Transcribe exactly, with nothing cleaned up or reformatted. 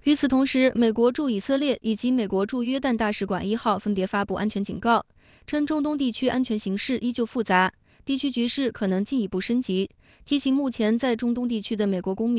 与此同时，美国驻以色列以及美国驻约旦大使馆一号分别发布安全警告，称中东地区安全形势依旧复杂，地区局势可能进一步升级，提醒目前在中东地区的美国公民。